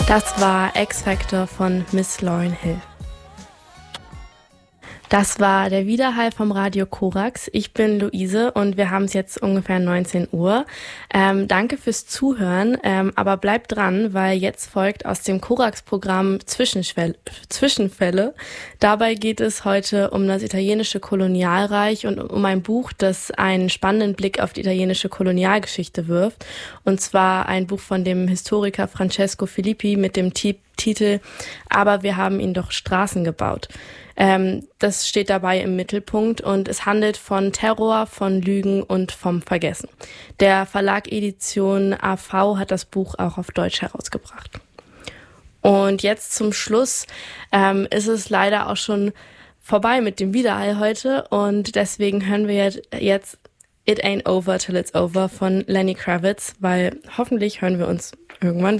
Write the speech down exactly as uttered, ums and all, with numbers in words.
Das war X-Factor von Miss Lauryn Hill. Das war der Widerhall vom Radio Korax. Ich bin Luise und wir haben es jetzt ungefähr neunzehn Uhr. Ähm, danke fürs Zuhören, ähm, aber bleibt dran, weil jetzt folgt aus dem Korax-Programm Zwischenschwell- Zwischenfälle. Dabei geht es heute um das italienische Kolonialreich und um ein Buch, das einen spannenden Blick auf die italienische Kolonialgeschichte wirft. Und zwar ein Buch von dem Historiker Francesco Filippi mit dem T- Titel "Aber wir haben ihnen doch Straßen gebaut". Ähm, das steht dabei im Mittelpunkt und es handelt von Terror, von Lügen und vom Vergessen. Der Verlag Edition A V hat das Buch auch auf Deutsch herausgebracht. Und jetzt zum Schluss ähm, ist es leider auch schon vorbei mit dem Widerhall heute und deswegen hören wir jetzt It Ain't Over Till It's Over von Lenny Kravitz, weil hoffentlich hören wir uns irgendwann